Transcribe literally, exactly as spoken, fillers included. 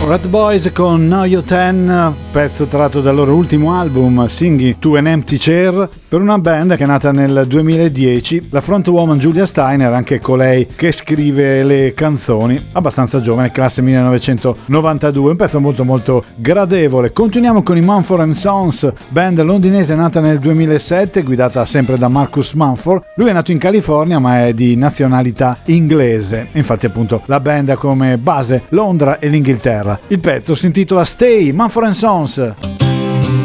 Rat Boys con Now You Ten, pezzo tratto dal loro ultimo album Singing to an Empty Chair, per una band che è nata nel duemiladieci. La frontwoman Julia Steiner, anche colei che scrive le canzoni, abbastanza giovane, classe millenovecentonovantadue, un pezzo molto molto gradevole. Continuiamo con i Mumford and Sons, band londinese nata nel duemilasette, guidata sempre da Marcus Mumford. Lui è nato in California ma è di nazionalità inglese, infatti appunto la band ha come base Londra e l'Inghilterra. Il pezzo si intitola Stay, Mumford and Sons.